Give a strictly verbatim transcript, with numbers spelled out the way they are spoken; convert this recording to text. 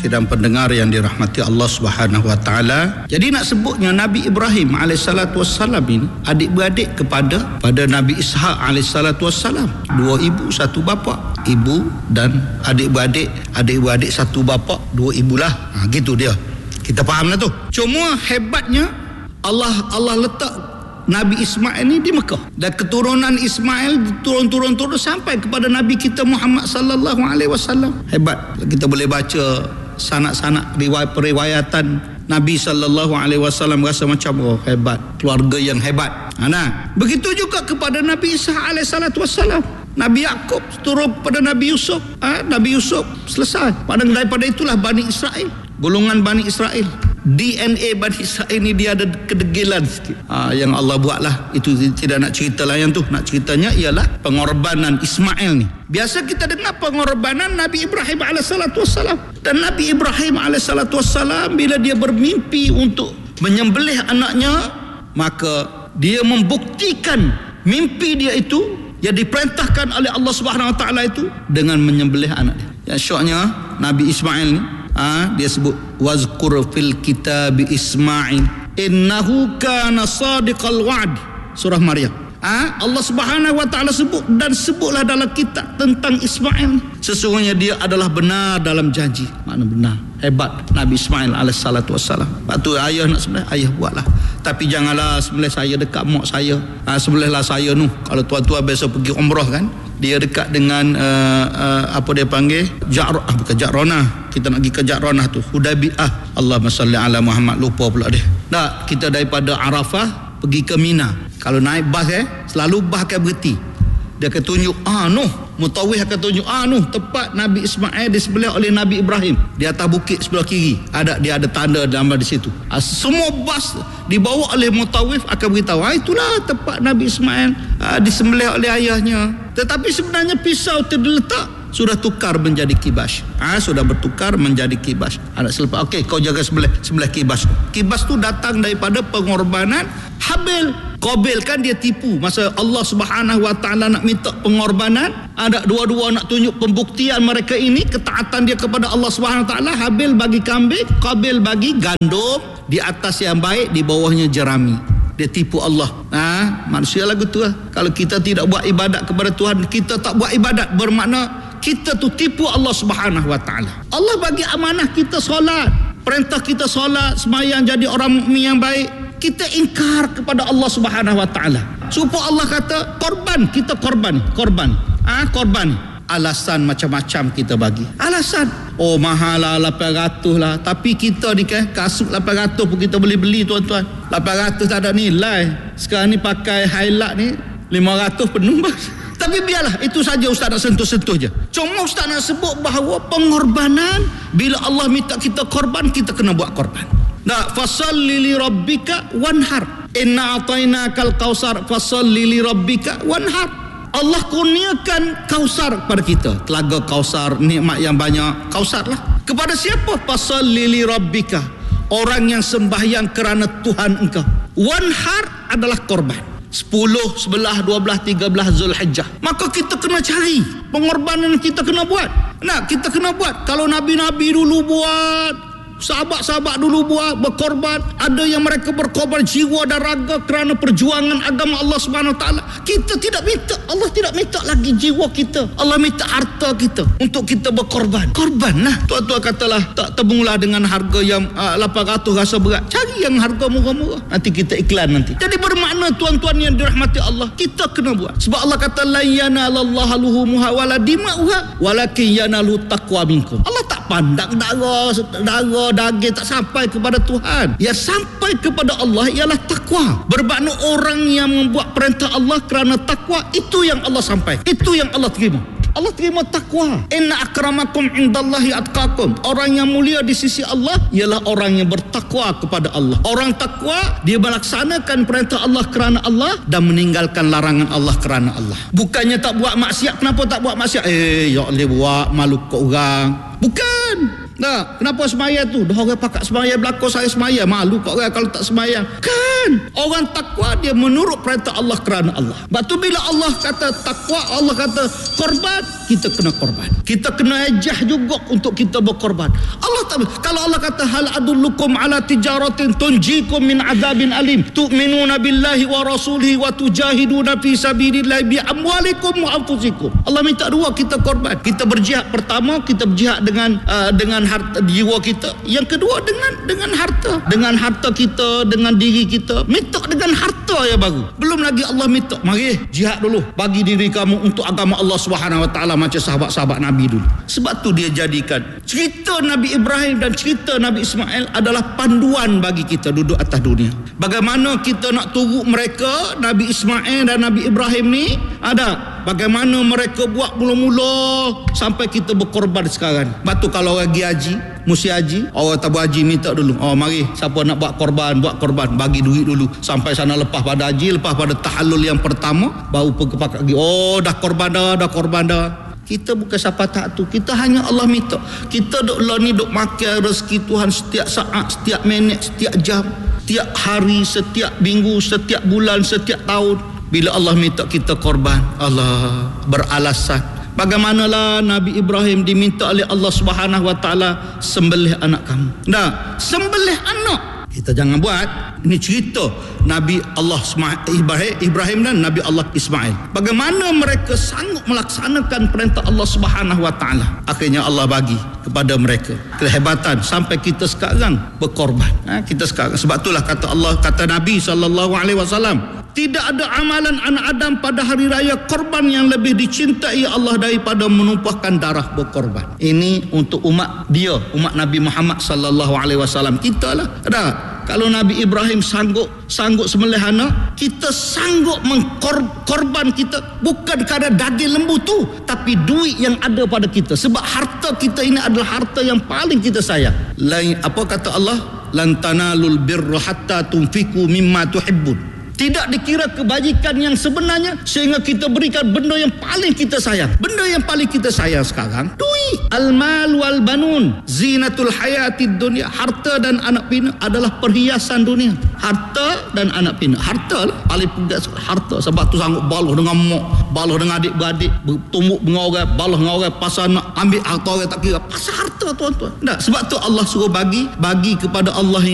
sidang pendengar yang dirahmati Allah Subhanahu wa taala. Jadi nak sebutnya Nabi Ibrahim alaihissalatu wassalam ini adik-beradik kepada pada Nabi Ishaq alaihissalatu wassalam. Dua ibu satu bapa. Ibu dan adik-beradik, adik-beradik satu bapa, dua ibulah. Ha, gitu dia. Kita fahamlah tu. Cuma hebatnya Allah Allah letak Nabi Ismail ni di Mekah, dan keturunan Ismail turun-turun-turun sampai kepada Nabi kita Muhammad sallallahu alaihi wasallam. Hebat. Kita boleh baca sanak-sanak riwayat periwayatan Nabi sallallahu alaihi wasallam, rasa macam oh hebat, keluarga yang hebat. Ha, nah, begitu juga kepada Nabi Isa alaihi salatu wasallam. Nabi Yakub turun pada Nabi Yusuf. Ha, Nabi Yusuf selesai. Pada daripada itulah Bani Israel, golongan Bani Israel. D N A Bani Israel ni dia ada kedegilan sikit. Ha, yang Allah buatlah. Itu tidak nak cerita layan tu. Nak ceritanya ialah pengorbanan Ismail ni. Biasa kita dengar pengorbanan Nabi Ibrahim alaihissalatu wassalam. Dan Nabi Ibrahim alaihissalatu wassalam bila dia bermimpi untuk menyembelih anaknya, maka dia membuktikan mimpi dia itu yang diperintahkan oleh Allah Subhanahu wa taala itu dengan menyembelih anak dia. Yang syoknya Nabi Ismail ni, ha, dia sebut wazkur fil kitab Ismail innahu kana sadiqal wa'd, surah Maryam. Ha, Allah Subhanahu wa taala sebut dan sebutlah dalam kitab tentang Ismail, sesungguhnya dia adalah benar dalam janji. Makna benar. Hebat Nabi Ismail alaihissalatu wassalam. Lepas tu ayah nak sembelih, ayah buatlah. Tapi janganlah sembelih saya dekat mak saya. Ha, sembelihlah saya nu. Kalau tuan-tuan biasa pergi umrah kan, dia dekat dengan uh, uh, apa dia panggil, Ja'rah, ah, bukan Ja'ronah. Kita nak pergi ke Ja'ronah tu, Hudaybiyah. Allahumma salli ala Muhammad, lupa pula dia. Tak, kita daripada Arafah pergi ke Mina. Kalau naik bas eh, selalu bas akan berhenti. Dia akan tunjuk, ah noh, mutawif akan tunjuk, ah noh, tempat Nabi Ismail disembelih oleh Nabi Ibrahim. Di atas bukit sebelah kiri. Ada, dia ada tanda gambar di situ. Ah, semua bas dibawa oleh mutawif akan beritahu, ah itulah tempat Nabi Ismail ah, disembelih oleh ayahnya. Tetapi sebenarnya pisau itu diletak, sudah tukar menjadi kibas. Ah, sudah bertukar menjadi kibas. Anak selepas, okey, kau jaga sebelah sebelah kibas. Kibas tu datang daripada pengorbanan Habil. Qabil kan dia tipu. Masa Allah Subhanahu wa taala nak minta pengorbanan, ada dua-dua nak tunjuk pembuktian mereka ini ketaatan dia kepada Allah Subhanahu wa taala. Habil bagi kambing, Qabil bagi gandum, di atas yang baik, di bawahnya jerami. Dia tipu Allah. Ha, manusia lagu tu lah. Kalau kita tidak buat ibadat kepada Tuhan, kita tak buat ibadat, bermakna kita tu tipu Allah Subhanahu wa taala. Allah bagi amanah kita solat, perintah kita solat, sembahyang, jadi orang mukmin yang baik. Kita ingkar kepada Allah Subhanahu wa taala. Supaya Allah kata korban, kita korban, korban. Ah, korban. Alasan macam-macam kita bagi. Alasan, oh mahal lah, lapan ratus lah. Tapi kita ni kan, kasut lapan ratus pun kita boleh beli tuan-tuan. lapan ratus tak ada nilai. Sekarang ni pakai highlight ni lima ratus penuh. Tapi biarlah, itu saja Ustaz nak sentuh-sentuh je. Cuma Ustaz nak sebut bahawa pengorbanan, bila Allah minta kita korban, kita kena buat korban. Nah, fasalli li rabbika wanhar. Inna atainakal kausar fasalli li rabbika wanhar. Allah kurniakan kausar kepada kita. Telaga kausar, nikmat yang banyak, kausar lah. Kepada siapa? Fasalli li rabbika. Orang yang sembahyang kerana Tuhan engkau. Wanhar adalah korban. sepuluh, sebelas, dua belas, tiga belas Zulhijjah. Maka kita kena cari pengorbanan kita kena buat. Nah, kita kena buat. Kalau Nabi-Nabi dulu buat, sahabat-sahabat dulu buat, berkorban. Ada yang mereka berkorban jiwa dan raga kerana perjuangan agama Allah Subhanahu wa taala. Kita tidak minta, Allah tidak minta lagi jiwa kita. Allah minta harta kita untuk kita berkorban. Korban lah. Tuan-tuan katalah tak temulah dengan harga yang uh, lapan ratus rasa berat. Cari yang harga murah-murah. Nanti kita iklan nanti. Jadi bermakna tuan-tuan yang dirahmati Allah, kita kena buat. Sebab Allah kata la yanalallaha luhumuha wala dima'uha walakin yanalu taqwa minkum. Allah tak pandang darah, darah daging, tak sampai kepada Tuhan. Yang sampai kepada Allah ialah takwa. Bermakna orang yang membuat perintah Allah kerana takwa, itu yang Allah sampai. Itu yang Allah terima. Allah terima takwa. Inna akramakum indallahi atqakum. Orang yang mulia di sisi Allah ialah orang yang bertakwa kepada Allah. Orang takwa, dia melaksanakan perintah Allah kerana Allah dan meninggalkan larangan Allah kerana Allah. Bukannya tak buat maksiat. Kenapa tak buat maksiat? Eh, ya Allah buat malu ke orang. Bukan. Nah, kenapa semaya tu? Dah orang pakat semaya belakang saya semaya. Malu kau orang kalau tak semaya. Kan? Orang takwa dia menurut perintah Allah kerana Allah. Sebab tu bila Allah kata takwa, Allah kata korban, kita kena korban. Kita kena ejah juga untuk kita berkorban. Allah tak, kalau Allah kata hal adullukum ala tijaratin tunjikum min azabin alim tu'minuna billahi wa rasulihi wa tujahiduna fi sabilillahi bi amwalikum wa anfusikum. Allah minta dua, kita korban. Kita berjihad, pertama kita berjihad dengan uh, dengan harta jiwa kita, yang kedua dengan dengan harta. Dengan harta kita, dengan diri kita. Minta dengan harta ya baru. Belum lagi Allah minta, mari jihad dulu, bagi diri kamu untuk agama Allah Subhanahu wa taala macam sahabat-sahabat Nabi dulu. Sebab tu dia jadikan cerita Nabi Ibrahim dan cerita Nabi Ismail adalah panduan bagi kita duduk atas dunia. Bagaimana kita nak turut mereka, Nabi Ismail dan Nabi Ibrahim ni ada. Bagaimana mereka buat mula-mula sampai kita berkorban sekarang. Sebab tu kalau orang pergi haji, mesti haji, orang tak berhaji minta dulu, oh mari siapa nak buat korban, buat korban, bagi duit dulu. Sampai sana lepas pada haji, lepas pada tahallul yang pertama, baru pergi pakai lagi, oh dah korban dah, dah korban dah. Kita bukan siapa tak tu. Kita hanya Allah minta. Kita duk lah ni duk makan rezeki Tuhan setiap saat, setiap minit, setiap jam, setiap hari, setiap minggu, setiap bulan, setiap tahun. Bila Allah minta kita korban, Allah beralasan. Bagaimanalah Nabi Ibrahim diminta oleh Allah Subhanahu wa taala, sembelih anak kamu. Nah, sembelih anak. Kita jangan buat. Ini cerita Nabi Allah Ibrahim, Ibrahim dan Nabi Allah Ismail. Bagaimana mereka sanggup melaksanakan perintah Allah Subhanahu wa taala. Akhirnya Allah bagi kepada mereka kehebatan sampai kita sekarang berkorban. Ha, kita sekarang, sebab itulah kata Allah, kata Nabi sallallahu alaihi wasallam, tidak ada amalan anak Adam pada hari raya korban yang lebih dicintai Allah daripada menumpahkan darah berkorban. Ini untuk umat dia, umat Nabi Muhammad sallallahu alaihi wasallam. Kita lah. Ada. Kalau Nabi Ibrahim sanggup sanggup sembelih anak, kita sanggup mengkorban kita bukan kerana daging lembu tu, tapi duit yang ada pada kita. Sebab harta kita ini adalah harta yang paling kita sayang. Lain apa kata Allah? Lan tanalul birra hatta tunfiqu mimma tuhibbun. Tidak dikira kebajikan yang sebenarnya sehingga kita berikan benda yang paling kita sayang. Benda yang paling kita sayang sekarang, duit. Al-mal wal banun zinatul hayatid dunya. Harta dan anak pinak adalah perhiasan dunia. Harta dan anak pinak. Harta lah paling pedas, harta. Sebab tu sanggup baloh dengan mak, baloh dengan adik-beradik, bertumbuk dengan orang, baloh dengan orang, pasal nak ambil harta orang tak kira. Pasal harta tuan-tuan. Tak, sebab tu Allah suruh bagi, bagi kepada Allah